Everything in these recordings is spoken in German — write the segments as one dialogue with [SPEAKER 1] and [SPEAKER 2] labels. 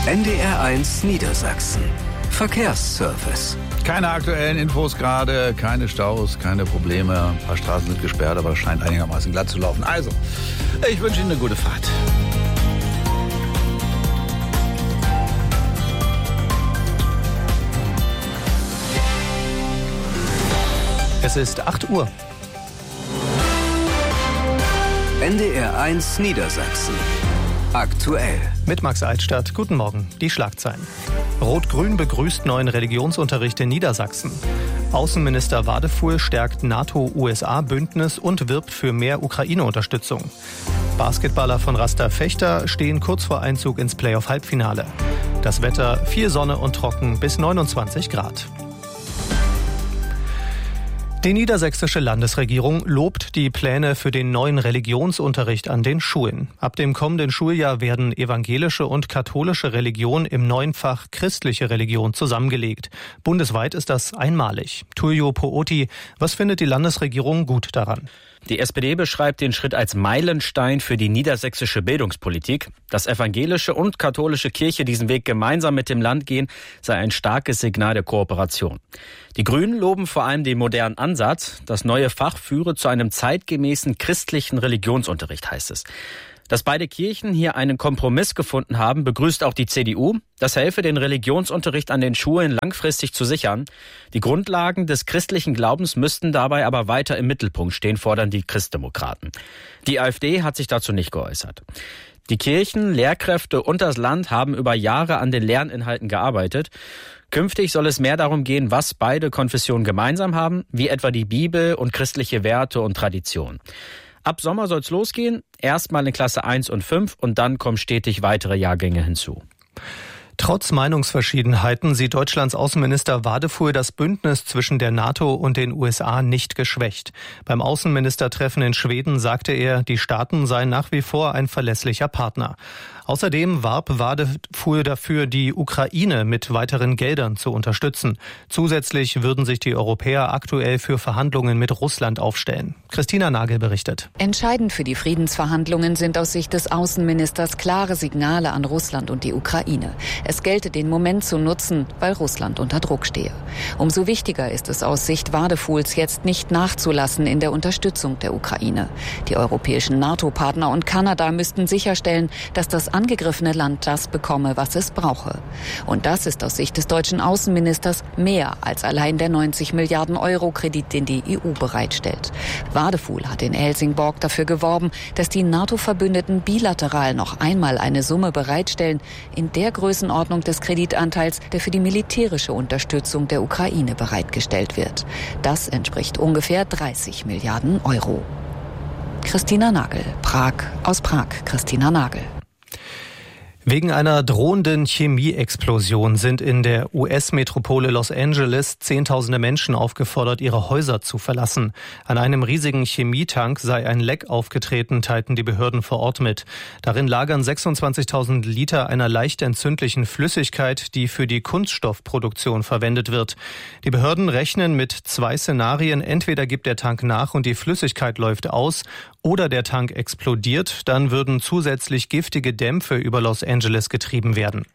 [SPEAKER 1] NDR1 Niedersachsen. Verkehrsservice.
[SPEAKER 2] Keine aktuellen Infos gerade, keine Staus, keine Probleme. Ein paar Straßen sind gesperrt, aber es scheint einigermaßen glatt zu laufen. Also, ich wünsche Ihnen eine gute Fahrt.
[SPEAKER 3] Es ist 8 Uhr.
[SPEAKER 1] NDR1 Niedersachsen. Aktuell.
[SPEAKER 3] Mit Max Altstadt. Guten Morgen. Die Schlagzeilen. Rot-Grün begrüßt neuen Religionsunterricht in Niedersachsen. Außenminister Wadefuhl stärkt NATO-USA-Bündnis und wirbt für mehr Ukraine-Unterstützung. Basketballer von Raster Fechter stehen kurz vor Einzug ins Playoff-Halbfinale. Das Wetter: viel Sonne und trocken bis 29 Grad. Die niedersächsische Landesregierung lobt die Pläne für den neuen Religionsunterricht an den Schulen. Ab dem kommenden Schuljahr werden evangelische und katholische Religion im neuen Fach christliche Religion zusammengelegt. Bundesweit ist das einmalig. Tullio Pooti, was findet die Landesregierung gut daran?
[SPEAKER 4] Die SPD beschreibt den Schritt als Meilenstein für die niedersächsische Bildungspolitik. Dass evangelische und katholische Kirche diesen Weg gemeinsam mit dem Land gehen, sei ein starkes Signal der Kooperation. Die Grünen loben vor allem den modernen Ansatz. Das neue Fach führe zu einem zeitgemäßen christlichen Religionsunterricht, heißt es. Dass beide Kirchen hier einen Kompromiss gefunden haben, begrüßt auch die CDU. Das helfe, den Religionsunterricht an den Schulen langfristig zu sichern. Die Grundlagen des christlichen Glaubens müssten dabei aber weiter im Mittelpunkt stehen, fordern die Christdemokraten. Die AfD hat sich dazu nicht geäußert. Die Kirchen, Lehrkräfte und das Land haben über Jahre an den Lerninhalten gearbeitet. Künftig soll es mehr darum gehen, was beide Konfessionen gemeinsam haben, wie etwa die Bibel und christliche Werte und Tradition. Ab Sommer soll es losgehen, erstmal in Klasse 1 und 5 und dann kommen stetig weitere Jahrgänge hinzu.
[SPEAKER 3] Trotz Meinungsverschiedenheiten sieht Deutschlands Außenminister Wadefuhl das Bündnis zwischen der NATO und den USA nicht geschwächt. Beim Außenministertreffen in Schweden sagte er, die Staaten seien nach wie vor ein verlässlicher Partner. Außerdem warb Wadefuhl dafür, die Ukraine mit weiteren Geldern zu unterstützen. Zusätzlich würden sich die Europäer aktuell für Verhandlungen mit Russland aufstellen. Christina Nagel berichtet.
[SPEAKER 5] Entscheidend für die Friedensverhandlungen sind aus Sicht des Außenministers klare Signale an Russland und die Ukraine. Es gelte, den Moment zu nutzen, weil Russland unter Druck stehe. Umso wichtiger ist es aus Sicht Wadefuhls jetzt nicht nachzulassen in der Unterstützung der Ukraine. Die europäischen NATO-Partner und Kanada müssten sicherstellen, dass das angegriffene Land das bekomme, was es brauche. Und das ist aus Sicht des deutschen Außenministers mehr als allein der 90 Milliarden Euro Kredit, den die EU bereitstellt. Wadefuhl hat in Helsingborg dafür geworben, dass die NATO-Verbündeten bilateral noch einmal eine Summe bereitstellen, in der Größenordnung des Kreditanteils, der für die militärische Unterstützung der Ukraine bereitgestellt wird. Das entspricht ungefähr 30 Milliarden Euro. Christina Nagel, Prag, aus Prag, Christina Nagel.
[SPEAKER 3] Wegen einer drohenden Chemieexplosion sind in der US-Metropole Los Angeles Zehntausende Menschen aufgefordert, ihre Häuser zu verlassen. An einem riesigen Chemietank sei ein Leck aufgetreten, teilten die Behörden vor Ort mit. Darin lagern 26.000 Liter einer leicht entzündlichen Flüssigkeit, die für die Kunststoffproduktion verwendet wird. Die Behörden rechnen mit 2 Szenarien. Entweder gibt der Tank nach und die Flüssigkeit läuft aus, oder der Tank explodiert. Dann würden zusätzlich giftige Dämpfe über Los Angeles getrieben werden.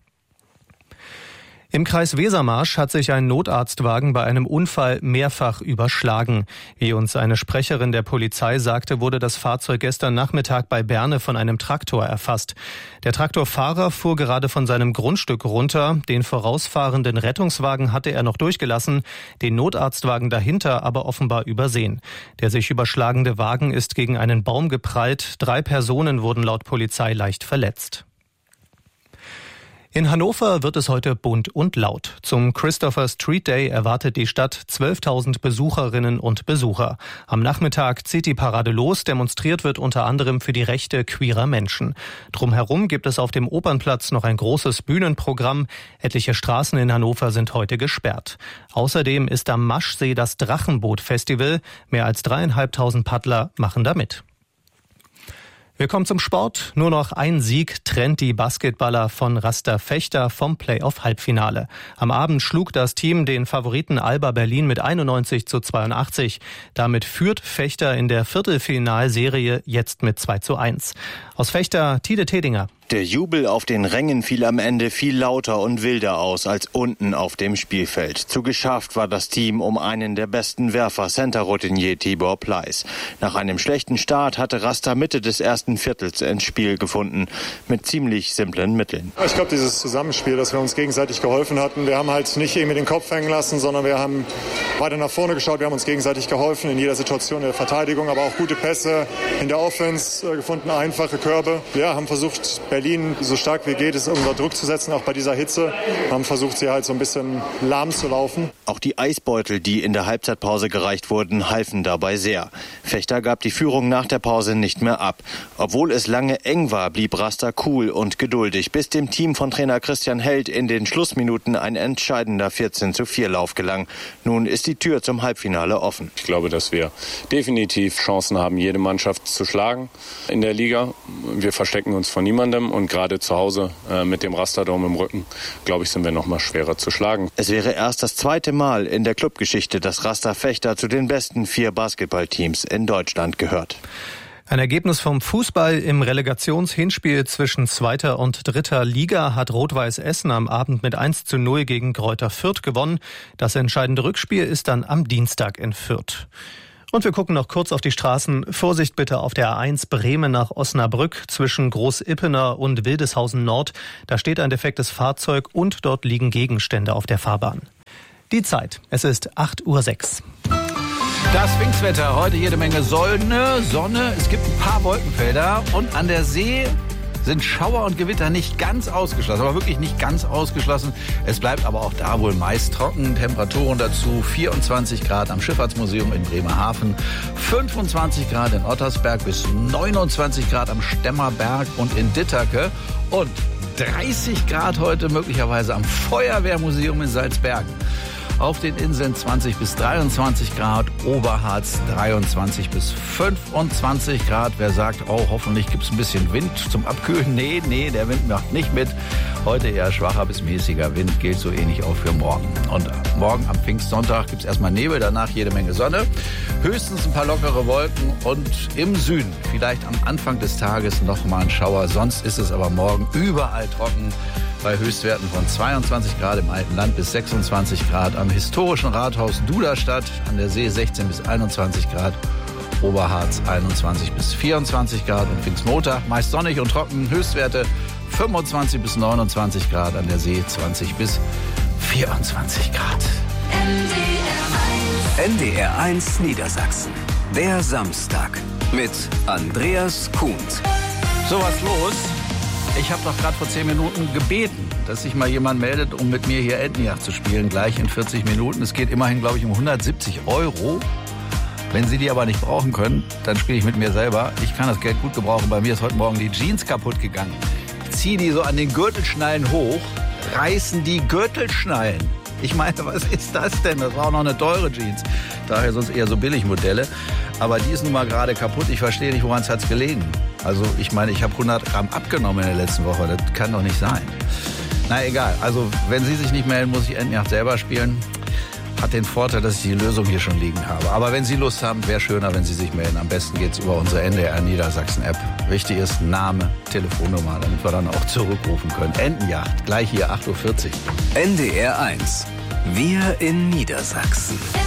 [SPEAKER 3] Im Kreis Wesermarsch hat sich ein Notarztwagen bei einem Unfall mehrfach überschlagen. Wie uns eine Sprecherin der Polizei sagte, wurde das Fahrzeug gestern Nachmittag bei Berne von einem Traktor erfasst. Der Traktorfahrer fuhr gerade von seinem Grundstück runter. Den vorausfahrenden Rettungswagen hatte er noch durchgelassen, den Notarztwagen dahinter aber offenbar übersehen. Der sich überschlagende Wagen ist gegen einen Baum geprallt. 3 Personen wurden laut Polizei leicht verletzt. In Hannover wird es heute bunt und laut. Zum Christopher Street Day erwartet die Stadt 12.000 Besucherinnen und Besucher. Am Nachmittag zieht die Parade los. Demonstriert wird unter anderem für die Rechte queerer Menschen. Drumherum gibt es auf dem Opernplatz noch ein großes Bühnenprogramm. Etliche Straßen in Hannover sind heute gesperrt. Außerdem ist am Maschsee das Drachenboot-Festival. Mehr als 3.500 Paddler machen da mit. Wir kommen zum Sport. Nur noch ein Sieg trennt die Basketballer von Raster Fechter vom Playoff-Halbfinale. Am Abend schlug das Team den Favoriten Alba Berlin mit 91:82. Damit führt Fechter in der Viertelfinalserie jetzt mit 2:1. Aus Fechter, Tide Tedinger.
[SPEAKER 6] Der Jubel auf den Rängen fiel am Ende viel lauter und wilder aus als unten auf dem Spielfeld. Zu geschafft war das Team um einen der besten Werfer, Center-Routinier Tibor Pleiss. Nach einem schlechten Start hatte Rasta Mitte des ersten Viertels ins Spiel gefunden, mit ziemlich simplen Mitteln.
[SPEAKER 7] Ich glaube, dieses Zusammenspiel, dass wir uns gegenseitig geholfen hatten, wir haben halt nicht irgendwie den Kopf hängen lassen, sondern wir haben weiter nach vorne geschaut, wir haben uns gegenseitig geholfen in jeder Situation der Verteidigung, aber auch gute Pässe in der Offense gefunden, einfache Körbe. Wir haben versucht, Berlin so stark wie geht, es unter Druck zu setzen, auch bei dieser Hitze. Wir haben versucht, sie halt so ein bisschen lahm zu laufen.
[SPEAKER 6] Auch die Eisbeutel, die in der Halbzeitpause gereicht wurden, halfen dabei sehr. Fechter gab die Führung nach der Pause nicht mehr ab. Obwohl es lange eng war, blieb Rasta cool und geduldig, bis dem Team von Trainer Christian Held in den Schlussminuten ein entscheidender 14:4 Lauf gelang. Nun ist die Tür zum Halbfinale offen.
[SPEAKER 8] Ich glaube, dass wir definitiv Chancen haben, jede Mannschaft zu schlagen in der Liga. Wir verstecken uns vor niemandem und gerade zu Hause mit dem Rasterdom im Rücken, glaube ich, sind wir noch mal schwerer zu schlagen.
[SPEAKER 6] Es wäre erst das zweite Mal in der Clubgeschichte, dass Rasta Fechter zu den besten 4 Basketballteams in Deutschland gehört.
[SPEAKER 3] Ein Ergebnis vom Fußball im Relegationshinspiel zwischen 2. und 3. Liga hat Rot-Weiß Essen am Abend mit 1:0 gegen Greuther Fürth gewonnen. Das entscheidende Rückspiel ist dann am Dienstag in Fürth. Und wir gucken noch kurz auf die Straßen. Vorsicht bitte auf der A1 Bremen nach Osnabrück zwischen Groß-Ippener und Wildeshausen Nord. Da steht ein defektes Fahrzeug und dort liegen Gegenstände auf der Fahrbahn. Die Zeit. Es ist 8:06 Uhr.
[SPEAKER 2] Das Pfingstwetter, heute jede Menge Sonne, es gibt ein paar Wolkenfelder und an der See sind Schauer und Gewitter nicht ganz ausgeschlossen, aber wirklich nicht ganz ausgeschlossen. Es bleibt aber auch da wohl meist trocken. Temperaturen dazu 24 Grad am Schifffahrtsmuseum in Bremerhaven, 25 Grad in Ottersberg bis 29 Grad am Stemmerberg und in Ditterke und 30 Grad heute möglicherweise am Feuerwehrmuseum in Salzbergen. Auf den Inseln 20 bis 23 Grad, Oberharz 23 bis 25 Grad. Wer sagt, oh, hoffentlich gibt es ein bisschen Wind zum Abkühlen. Nee, der Wind macht nicht mit. Heute eher schwacher bis mäßiger Wind, gilt so ähnlich auch für morgen. Und morgen am Pfingstsonntag gibt es erstmal Nebel, danach jede Menge Sonne. Höchstens ein paar lockere Wolken und im Süden vielleicht am Anfang des Tages nochmal ein Schauer. Sonst ist es aber morgen überall trocken. Bei Höchstwerten von 22 Grad im alten Land bis 26 Grad am historischen Rathaus Duderstadt, an der See 16 bis 21 Grad, Oberharz 21 bis 24 Grad und Pfingstmontag meist sonnig und trocken, Höchstwerte 25 bis 29 Grad, an der See 20 bis 24 Grad.
[SPEAKER 1] NDR1 Niedersachsen, der Samstag mit Andreas Kuhnt.
[SPEAKER 2] So, was los? Ich habe doch gerade vor 10 Minuten gebeten, dass sich mal jemand meldet, um mit mir hier Entenjagd zu spielen, gleich in 40 Minuten. Es geht immerhin, glaube ich, um 170 €. Wenn Sie die aber nicht brauchen können, dann spiele ich mit mir selber. Ich kann das Geld gut gebrauchen. Bei mir ist heute Morgen die Jeans kaputt gegangen. Ich ziehe die so an den Gürtelschnallen hoch, reißen die Gürtelschnallen. Ich meine, was ist das denn? Das war auch noch eine teure Jeans. Daher sonst eher so Billigmodelle. Aber die ist nun mal gerade kaputt. Ich verstehe nicht, woran es hat's gelegen. Also ich meine, ich habe 100 Gramm abgenommen in der letzten Woche. Das kann doch nicht sein. Na egal. Also wenn Sie sich nicht melden, muss ich Entenjagd selber spielen. Hat den Vorteil, dass ich die Lösung hier schon liegen habe. Aber wenn Sie Lust haben, wäre schöner, wenn Sie sich melden. Am besten geht's über unsere NDR Niedersachsen App. Wichtig ist Name, Telefonnummer, damit wir dann auch zurückrufen können. Entenjagd, gleich hier 8:40 Uhr.
[SPEAKER 1] NDR1. Wir in Niedersachsen.